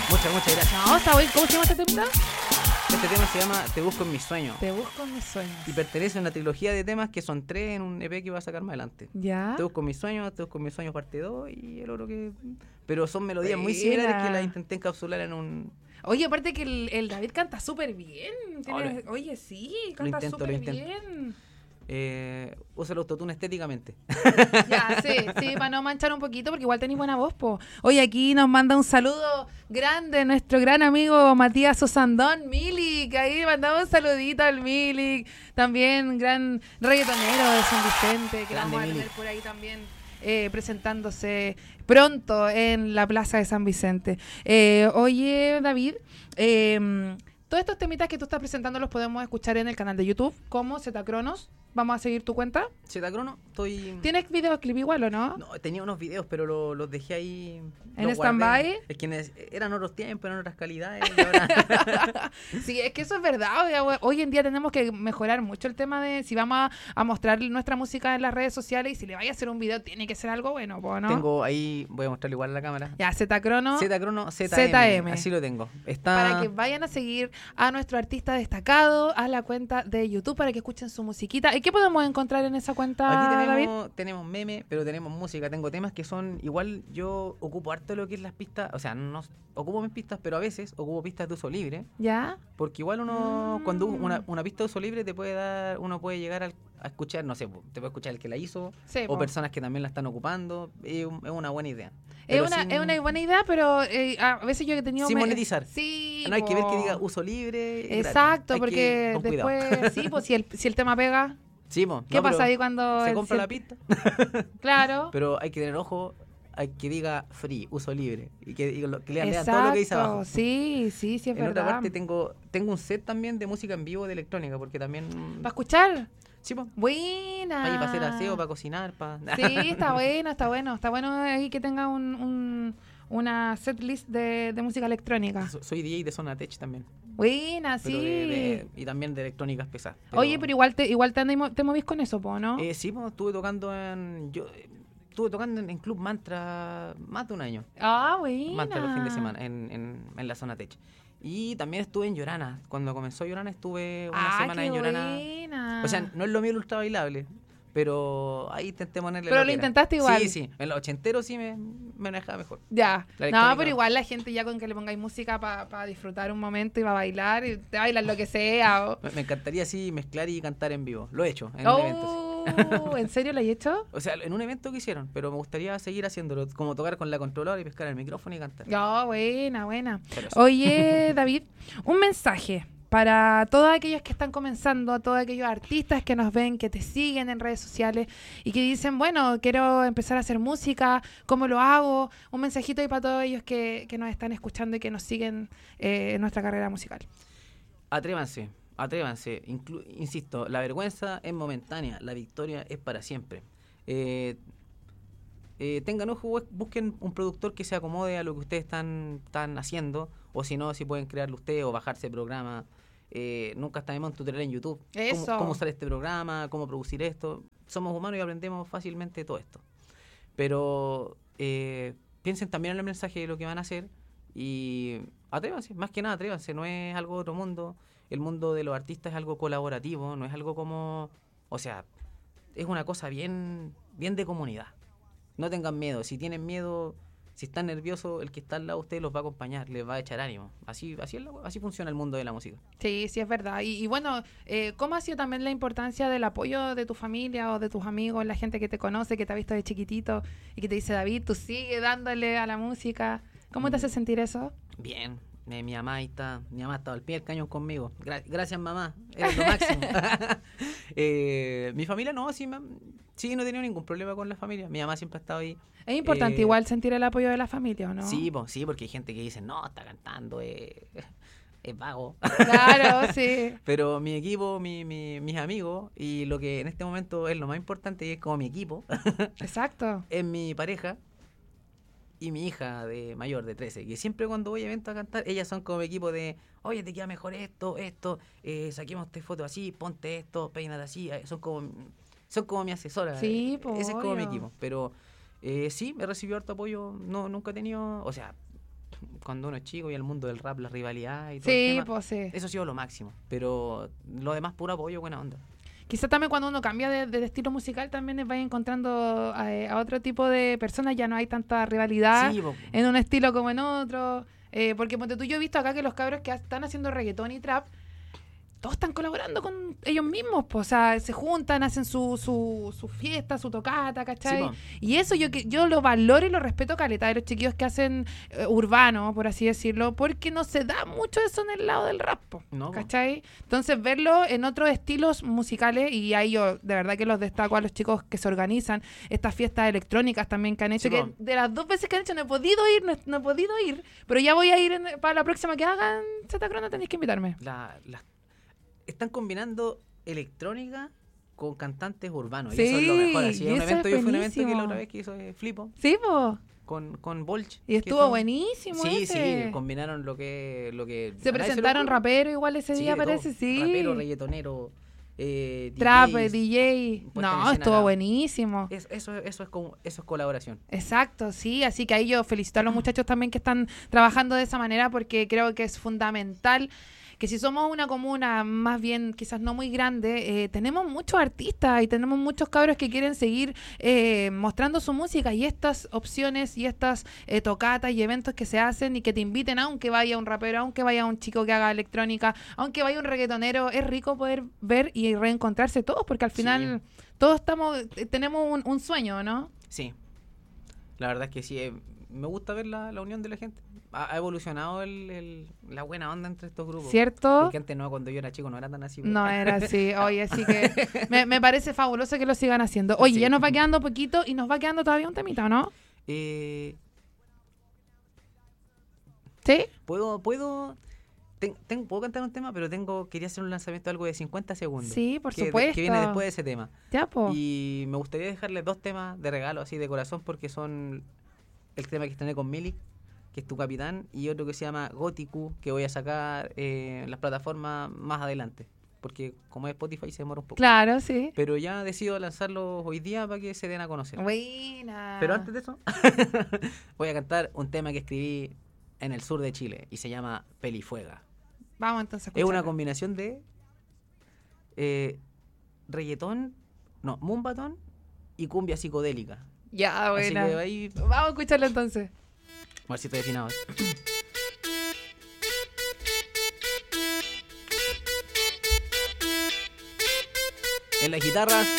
Muchas gracias. No, está bien. ¿Cómo se llama este temita? Este tema se llama Te busco en mis sueños. Te busco en mis sueños. Y pertenece a una trilogía de temas que son 3 en un EP que va a sacar más adelante. ¿Ya? Te busco en mis sueños, Te busco en mis sueños parte 2 y el otro que... Pero son melodías muy Buena. similares que las intenté encapsular en un... Oye, aparte que el David canta súper bien. Hola. Oye, sí, canta intento, súper lo intento. bien. Usa el autotune estéticamente. Ya, sí, para no manchar un poquito, porque igual tenéis buena voz, po. Oye, aquí nos manda un saludo grande nuestro gran amigo Matías Osandón, Milik. Ahí mandamos un saludito al Milik. También gran reggaetonero de San Vicente, que Grande vamos a tener Milik. por ahí también presentándose pronto en la Plaza de San Vicente. Oye, David, todos estos temitas que tú estás presentando los podemos escuchar en el canal de YouTube, como Zetacronos. Vamos a seguir tu cuenta. Zetacrono, estoy... ¿Tienes videoclip igual o no? No, tenía unos videos, pero los dejé ahí... ¿En los guardé. stand-by? Es que eran otros tiempos, eran otras calidades. Y ahora... Sí, es que eso es verdad. Hoy en día tenemos que mejorar mucho el tema de si vamos a mostrar nuestra música en las redes sociales y si le vaya a hacer un video tiene que ser algo bueno, ¿no? Tengo ahí, voy a mostrarle igual a la cámara. Ya, Zetacrono. Zetacrono, ZM. así lo tengo. Está... Para que vayan a seguir a nuestro artista destacado a la cuenta de YouTube para que escuchen su musiquita. ¿Y qué podemos encontrar en esa cuenta, Aquí David? tenemos memes, pero tenemos música. Tengo temas que son... Igual yo ocupo harto lo que es las pistas. O sea, no ocupo mis pistas, pero a veces ocupo pistas de uso libre. ¿Ya? Porque igual uno... Cuando una pista de uso libre te puede dar... Uno puede llegar a escuchar, no sé, te puede escuchar el que la hizo. Sí, O po. personas que también la están ocupando. Es una buena idea. Es Pero una buena idea, pero a veces yo he tenido... sin monetizar. Sí, No hay que ver que po. diga uso libre. gratis. Exacto, Hay porque con cuidado. después, sí, pues si el tema pega, Sí, po. ¿qué No, pasa pero ahí cuando... se el- compra si la el- pista. Claro. Pero hay que tener ojo, hay que diga free, uso libre. Y que lean todo lo que dice abajo. Sí, es En otra verdad. parte tengo un set también de música en vivo de electrónica, porque también... ¿Para escuchar? Sí, pues. Buena. Para hacer aseo, para cocinar, para... Sí, está bueno. Está bueno ahí que tenga una setlist de música electrónica. Soy DJ de Zona Tech también. Buena, Pero sí. y también de electrónicas pesadas. Oye, pero igual te movís con eso, po, ¿no? Sí, pues estuve tocando estuve tocando en Club Mantra más de un año. Ah, buena. Mantra los fines de semana en la Zona Tech. Y también estuve en Llorana. Cuando comenzó Llorana estuve una semana qué en Llorana. buena. O sea, no es lo mío el ultra bailable, pero ahí intenté ponerle Pero lo lo que era. intentaste igual. Sí, en los ochenteros sí me manejaba mejor. Ya. La No, electrónica pero no. igual la gente ya con que le pongáis música para disfrutar un momento y para bailar, y te bailan lo que sea. Me encantaría así mezclar y cantar en vivo. Lo he hecho en eventos. ¿En serio lo has hecho? O sea, en un evento que hicieron, pero me gustaría seguir haciéndolo, como tocar con la controladora y pescar el micrófono y cantar. Oh, buena. Pero eso. Oye, David, un mensaje para todos aquellos que están comenzando, a todos aquellos artistas que nos ven, que te siguen en redes sociales y que dicen, bueno, quiero empezar a hacer música, ¿cómo lo hago? Un mensajito ahí para todos ellos que nos están escuchando y que nos siguen en nuestra carrera musical. Atrévanse. Insisto, la vergüenza es momentánea, la victoria es para siempre. Tengan ojo, busquen un productor que se acomode a lo que ustedes están haciendo, o si no, si pueden crearlo ustedes o bajarse el programa. Nunca está de más un tutorial en YouTube. Eso. Cómo usar este programa, cómo producir esto. Somos humanos y aprendemos fácilmente todo esto. Pero piensen también en el mensaje de lo que van a hacer y atrévanse, más que nada atrévanse. No es algo de otro mundo. El mundo de los artistas es algo colaborativo, no es algo como... O sea, es una cosa bien de comunidad. No tengan miedo. Si tienen miedo, si están nerviosos, el que está al lado de ustedes los va a acompañar, les va a echar ánimo. Así funciona el mundo de la música. Sí, es verdad. Y bueno, ¿cómo ha sido también la importancia del apoyo de tu familia o de tus amigos, la gente que te conoce, que te ha visto de chiquitito y que te dice, David, tú sigue dándole a la música? ¿Cómo te hace sentir eso? Bien. Mi mamá está al pie del cañón conmigo. Gracias, mamá. Eres lo máximo. Mi familia no, sí, no he tenido ningún problema con la familia. Mi mamá siempre ha estado ahí. Es importante igual sentir el apoyo de la familia, ¿o no? Sí, porque hay gente que dice, no, está cantando, es vago. Claro, sí. Pero mi equipo, mis amigos, y lo que en este momento es lo más importante, y es como mi equipo, Exacto. es mi pareja y mi hija mayor de 13, que siempre cuando voy a eventos a cantar, ellas son como mi equipo de, oye, te queda mejor esto, saquemos esta foto así, ponte esto, peínate así, son como mi asesora. Sí, ese es como mi obvio. equipo, pero sí, he recibido harto apoyo, nunca he tenido, o sea, cuando uno es chico y el mundo del rap, la rivalidad y todo el Sí, tema, pues sí. eso ha sido lo máximo. Pero lo demás, puro apoyo, buena onda. Quizá también cuando uno cambia de estilo musical también va encontrando a otro tipo de personas, ya no hay tanta rivalidad Sí, po. en un estilo como en otro. Porque ponte tú, yo he visto acá que los cabros que están haciendo reggaetón y trap, todos están colaborando con ellos mismos, pues, o sea, se juntan, hacen su fiesta, su tocata, ¿cachai? Sí, po. Y eso yo lo valoro y lo respeto caleta de los chiquillos que hacen urbano, por así decirlo, porque no se da mucho eso en el lado del rap, po, No, po. ¿cachai? Entonces verlo en otros estilos musicales, y ahí yo de verdad que los destaco a los chicos que se organizan, estas fiestas electrónicas también que han hecho, Sí, que po. de las 2 veces que han hecho no he podido ir, no he podido ir, pero ya voy a ir para la próxima que hagan Zetacrono, tenéis que invitarme. Están combinando electrónica con cantantes urbanos. Sí, y eso es lo mejor. Así, y un eso evento, es yo fui a un evento que buenísimo. la otra vez que hizo Flipo Sí, po. con Bolch. Y que estuvo fue- buenísimo Sí, ese. sí, combinaron lo que Se a nadie le presentaron ocurre. raperos igual ese Sí, día, de todo. parece, sí. Rapero, reggaetonero, Trap, DJs. DJ. puesta en No, escena estuvo la- buenísimo. Eso es colaboración. Exacto, sí. Así que ahí yo felicito a los muchachos también que están trabajando de esa manera, porque creo que es fundamental que si somos una comuna más bien quizás no muy grande, tenemos muchos artistas y tenemos muchos cabros que quieren seguir mostrando su música, y estas opciones y estas tocatas y eventos que se hacen y que te inviten, aunque vaya un rapero, aunque vaya un chico que haga electrónica, aunque vaya un reggaetonero, es rico poder ver y reencontrarse todos, porque al final todos tenemos un sueño, ¿no? Sí, la verdad es que sí. Me gusta ver la unión de la gente. Ha evolucionado la buena onda entre estos grupos. ¿Cierto? Porque antes no, cuando yo era chico no era tan así. No era así. Oye, así que me parece fabuloso que lo sigan haciendo. Oye, Sí. ya nos va quedando poquito y nos va quedando todavía un temita, ¿no? Eh, ¿Sí? puedo cantar un tema, pero quería hacer un lanzamiento de algo de 50 segundos. Sí, por que supuesto. que viene después de ese tema. Ya, po. Y me gustaría dejarles 2 temas de regalo así de corazón, porque son el tema que estrené con Milik, que es Tu Capitán, y otro que se llama Gotiku, que voy a sacar en las plataformas más adelante, porque como es Spotify se demora un poco. Claro, sí. Pero ya decido lanzarlos hoy día para que se den a conocer. Buena. Pero antes de eso, voy a cantar un tema que escribí en el sur de Chile y se llama Pelifuega. Vamos entonces a Es una escucharlo. combinación de reggaetón, no, mumbatón y cumbia psicodélica. Ya, Así buena. que ahí, Vamos a escucharlo entonces. a ver si estoy afinado. En las guitarras,